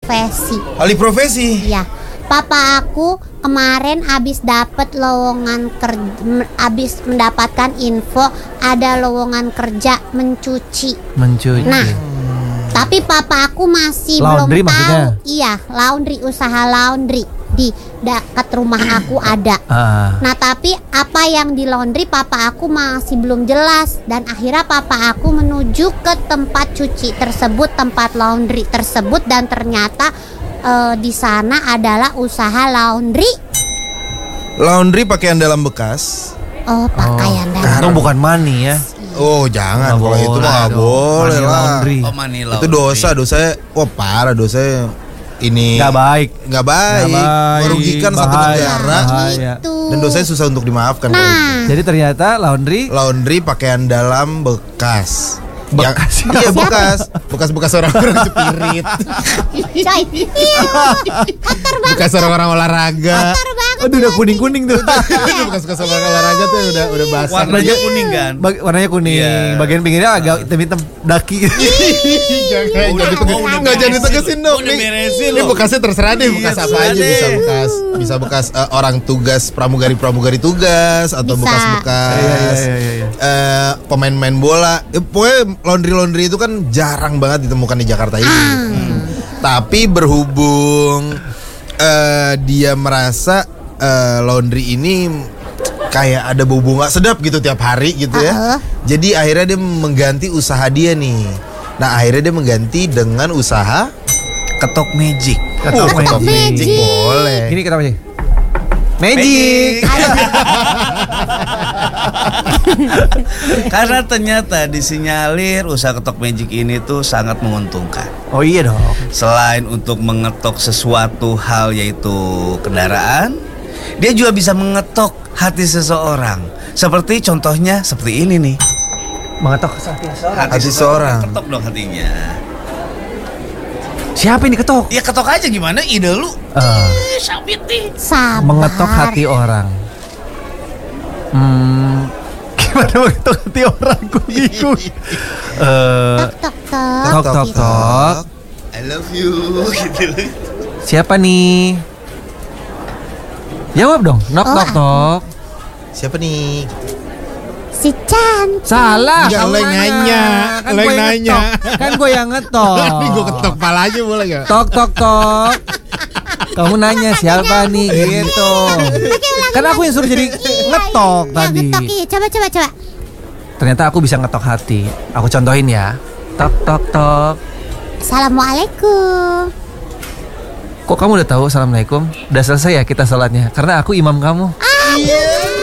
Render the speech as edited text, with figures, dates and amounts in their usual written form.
profesi. Alih profesi? Iya. Papa aku kemarin habis mendapatkan info ada lowongan kerja mencuci. Nah, tapi papa aku masih laundry belum tahu. Maksudnya? Iya, laundry, usaha laundry di dekat rumah aku ada. Nah, tapi apa yang di laundry papa aku masih belum jelas. Dan akhirnya papa aku menuju ke tempat cuci tersebut, tempat laundry tersebut, dan ternyata di sana adalah usaha laundry. Laundry pakaian dalam bekas. Oh, pakaian dalam. Untung bukan money ya. Oh, jangan. Kalau itu mah nggak boleh lah. Laundry. Oh, money laundry. Itu dosanya. Wah, parah dosanya. Ini Nggak baik. Merugikan satu negara. Gitu. Dan dosanya susah untuk dimaafkan. Nah, Jadi ternyata laundry pakaian dalam bekas. Bekas. Iya, bekas orang-orang cepirit. coy. Kotor banget. Bekas orang-orang olahraga. Kotor banget. Aduh, udah kuning-kuning tuh. Bekas orang olahraga tuh udah basah. Warnanya kuning kan? Warnanya kuning. Iya. Bagian pinggirnya agak hitam-hitam daki. Jangan ditegesin dong. Udah beresin Ini loh. bekasnya terserah deh, bekas apa aja. Bisa bekas orang tugas, pramugari tugas, atau Bisa. bekas-bekas pemain-main bola. Pokoknya laundry itu kan jarang banget ditemukan di Jakarta ini. Tapi berhubung dia merasa laundry ini kayak ada bau bunga sedap gitu tiap hari gitu ya. Jadi akhirnya dia mengganti usaha dia nih. Nah, akhirnya dia mengganti dengan usaha Ketok magic. Ketok magic boleh. Gini ketok magic. Magic. Karena ternyata disinyalir usaha ketok magic ini tuh sangat menguntungkan. Oh iya dong. Selain untuk mengetok sesuatu hal yaitu kendaraan, dia juga bisa mengetok hati seseorang. Seperti contohnya seperti ini nih. Mengetok hati seseorang. Hati seseorang. Ketok dong hatinya. Siapa ini ketok? Ya ketok aja, gimana ide lu? Sabit nih. Sabar. Mengetok hati orang. Gimana mengetok hati orang? Gue bingung. Tok. I love you gitu. Siapa nih? Jawab dong. Tok. Siapa nih? Si cantik. Salah. Enggak, kamu lo yang nanya. Kan Lo gue yang yang nanya. ngetok. Kan gue yang ngetok. Ini gue ketok palanya boleh gak? Tok. Kamu nanya siapa nih gitu. Kan aku yang suruh jadi ngetok tadi. Ngetok, iya. Coba. Ternyata aku bisa ngetok hati. Aku contohin ya. Tok. Assalamualaikum. Kok kamu udah tahu assalamualaikum? Udah selesai ya kita sholatnya? Karena aku imam kamu. Iya.